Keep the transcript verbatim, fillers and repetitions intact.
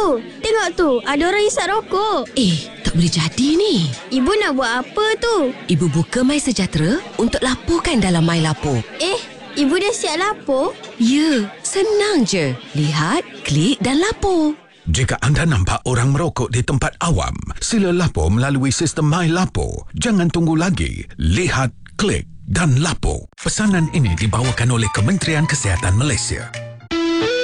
Ibu, tengok tu. Ada orang isap rokok. Eh, tak boleh jadi ni. Ibu nak buat apa tu? Ibu buka MySejahtera untuk laporkan dalam MyLapor. Eh, ibu dah siap lapor? Ya, senang je. Lihat, klik dan lapor. Jika anda nampak orang merokok di tempat awam, sila lapor melalui sistem MyLapor. Jangan tunggu lagi. Lihat, klik dan lapor. Pesanan ini dibawakan oleh Kementerian Kesihatan Malaysia.